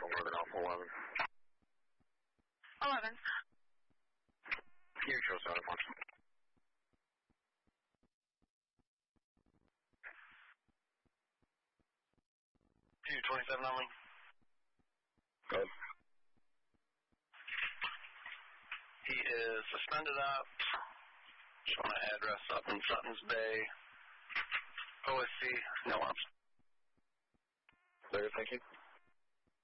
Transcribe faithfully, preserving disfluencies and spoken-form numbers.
Central Northern Alpha eleven. eleven. You show seven one. two twenty-seven on me. Good. He is suspended up. Showing an address up in Sutton's Bay. O S C, no arms. Clear, thank you.